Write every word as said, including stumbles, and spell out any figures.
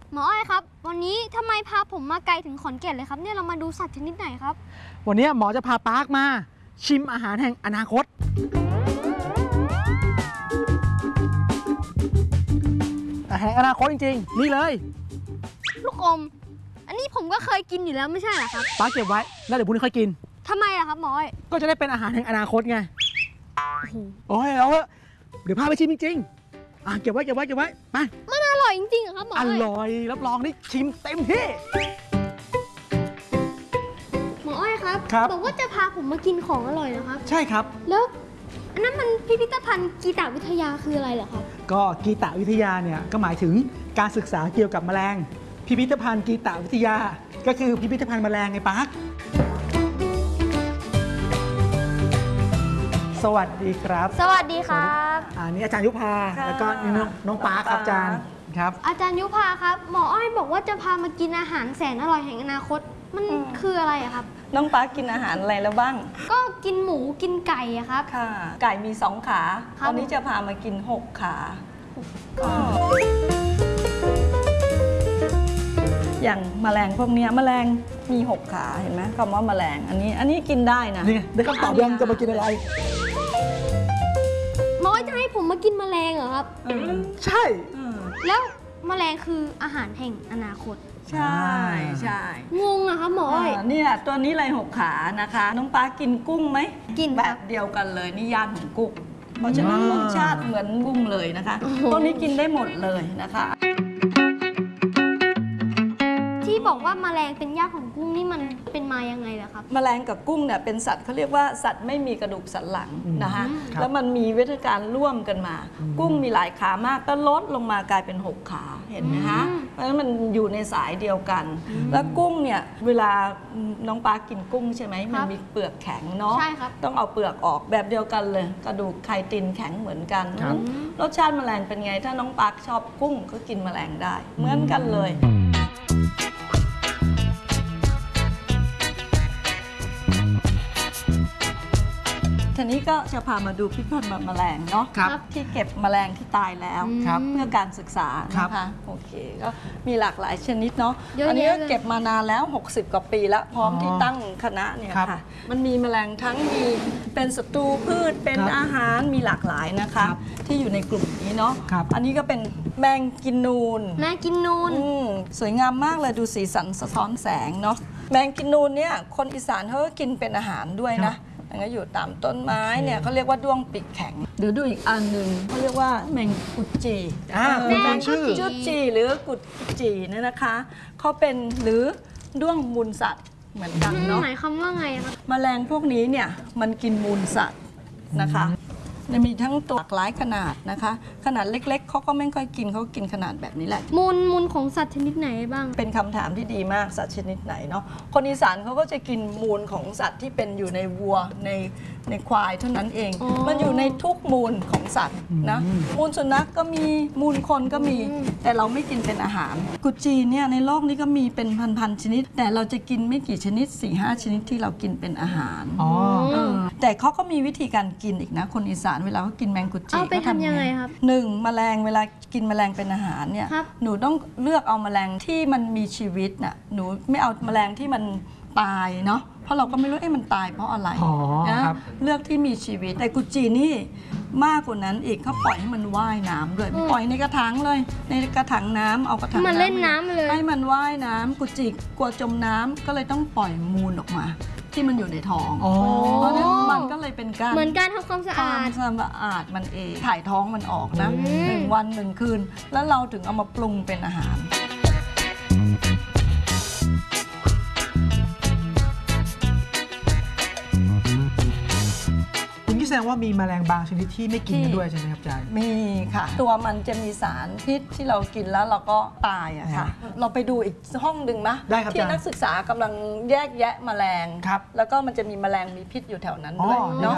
หมออ้อยครับวันนี้ทำไมพาผมมาไกลถึงขอนแก่นเลยครับเนี่ยเรามาดูสัตว์ชนิดไหนครับวันนี้หมอจะพาปาร์คมาชิมอาหารแห่งอนาคตอาหารอนาคตจริงๆนี่เลยลูกอมอันนี้ผมก็เคยกินอยู่แล้วไม่ใช่เหรอครับปาร์คเก็บไว้แล้วเดี๋ยวพรุ่งนี้ค่อยกินทำไมล่ะครับหมออ้อยก็จะได้เป็นอาหารแห่งอนาคตไงโอ้ยเอาเถอะเดี๋ยวพาไปชิมจริงๆอ่ะเก็บไว้เก็บไว้เก็บไว้ไปมันอร่อยจริงๆเหรอครับหมอออ้อยร่อยรับรองนี่ชิมเต็มที่หมออ้อยครับบอกว่าจะพาผมมากินของอร่อยนะครับใช่ครับแล้วอันนั้นมันพิพิธภัณฑ์กีตวิทยาคืออะไรเหรอครับก็กีตวิทยาเนี่ยก็หมายถึงการศึกษาเกี่ยวกับแมลงพิพิธภัณฑ์กีตวิทยาก็คือพิพิธภัณฑ์แมลงไงปาร์คสวัสดีครับสวัสดีครับอันนี้อาจารย์ยุพาแล้วก็นี่น้องน้องปาร์คครับอาจารย์ครับอาจารย์ยุพาครับหมออ้อยบอกว่าจะพามากินอาหารแสนอร่อยแห่งอนาคตมันคืออะไรอะครับน้องปาร์คกินอาหารอะไรแล้วบ้างก็กินหมูกินไก่อะครับค่ะไก่มีสองขาตอนนี้จะพามากินหกขาอย่างแมลงพวกนี้แมลงมีหกขาเห็นไหมคำว่าแมลงอันนี้อันนี้กินได้นะนี่ได้คำตอบยังจะมากินอะไรหมอจะให้ผมมากินแมลงเหรอครับใช่แล้วแมลงคืออาหารแห่งอนาคตใช่ใช่งงอะครับหมอเนี่ยตัวนี้เลยหกขานะคะน้องปลากินกุ้งไหมกินแบบเดียวกันเลยนี่ย่านของกุ้งเพราะฉะนั้นรสชาติเหมือนกุ้งเลยนะคะพวกนี้กินได้หมดเลยนะคะที่บอกว่าแมลงเป็นญาติของกุ้งนี่มันเป็นมายังไงล่ะครับแมลงกับกุ้งเนี่ยเป็นสัตว์เขาเรียกว่าสัตว์ไม่มีกระดูกสันหลังนะคะแล้วมันมีวิธีการร่วมกันมากุ้งมีหลายขามากก็ลดลงมากลายเป็นหกขาเห็นไหมคะเพราะฉะนั้นมันอยู่ในสายเดียวกันแล้วกุ้งเนี่ยเวลาน้องปลากินกุ้งใช่ไหมมันมีเปลือกแข็งเนาะต้องเอาเปลือกออกแบบเดียวกันเลยกระดูกไคตินแข็งเหมือนกันรสชาติแมลงเป็นไงถ้าน้องปลาชอบกุ้งก็กินแมลงได้เหมือนกันเลยทีนี้ก็จะพามาดูพิพิธภัณฑ์แมลงเนาะที่เก็บแมลงที่ตายแล้วเพื่อการศึกษานะคะโอเคก็มีหลากหลายชนิดเนาะอันนี้ก็เก็บมานานแล้วหกสิบกว่าปีแล้วพร้อมที่ตั้งคณะเนี่ยค่ะมันมีแมลงทั้งมีเป็นศัตรูพืชเป็นอาหารมีหลากหลายนะคะที่อยู่ในกลุ่มนี้เนาะอันนี้ก็เป็นแมงกินนูนแมงกินนูนสวยงามมากเลยดูสีสันสะท้อนแสงเนาะแมงกินนูนเนี่ยคนอีสานเขาก็กินเป็นอาหารด้วยนะอย่างนี้อยู่ตามต้นไม้เนี่ยเขาเรียกว่าด้วงปีกแข็งเดี๋ยวดูอีกอันหนึ่งเขาเรียกว่าแมงกุดจีอ่าเป็นชื่อจุดจีหรือกุดจีเนี่ยนะคะเขาเป็นหรือด้วงมูลสัตว์เหมือนกันเนาะหมายความว่าไงครับแมลงพวกนี้เนี่ยมันกินมูลสัตว์นะคะมีทั้งตัวหลากหลายขนาดนะคะขนาดเล็กๆเขาก็ไม่ค่อยกินเขากินขนาดแบบนี้แหละมูลมูลของสัตว์ชนิดไหนบ้างเป็นคำถามที่ดีมากสัตว์ชนิดไหนเนาะคนอีสานเขาก็จะกินมูลของสัตว์ที่เป็นอยู่ในวัวในในควายเท่านั้นเองมันอยู่ในทุกมูลของสัตว์นะมูลสุนัขก็มีมูลคนก็มีแต่เราไม่กินเป็นอาหารกุดจีเนี่ยในโลกนี้ก็มีเป็นพันๆชนิดแต่เราจะกินไม่กี่ชนิด สี่ห้า ชนิดที่เรากินเป็นอาหารอ๋อแต่เขาก็มีวิธีการกินอีกนะคนอีสานเวลาเขากินแมงกุดจีเอาไปทำยังไงครับหนึ่งแมลงเวลากินแมลงเป็นอาหารเนี่ยหนูต้องเลือกเอาแมลงที่มันมีชีวิตน่ะหนูไม่เอาแมลงที่มันตายเนาะเพราะเราก็ไม่รู้ไอ้มันตายเพราะอะไรนะเลือกที่มีชีวิตแต่กุดจีนี่มากกว่านั้นอีกเขาปล่อยให้มันว่ายน้ำด้วยปล่อยในกระถางเลยในกระถางน้ำเอากระถางมันเล่นน้ำเลยให้มันว่ายน้ำกุดจีกลัวจมน้ำก็เลยต้องปล่อยมูลออกมาที่มันอยู่ในท้องเพราะฉะนั้นมันก็เลยเป็นการเหมือนการทำความสะอาดความสะอาดมันเองถ่ายท้องมันออกนะหนึ่งวันหนึ่งคืนแล้วเราถึงเอามาปรุงเป็นอาหารแสดงว่ามีแมลงบางชนิดที่ไม่กินกันด้วยใช่ไหมครับอาจารย์มีค่ะตัวมันจะมีสารพิษที่เรากินแล้วเราก็ตายอะค่ะเราไปดูอีกห้องหนึ่งมะที่นักศึกษากำลังแยกแยะแมลงแล้วก็มันจะมีแมลงมีพิษอยู่แถวนั้นด้วยเนาะ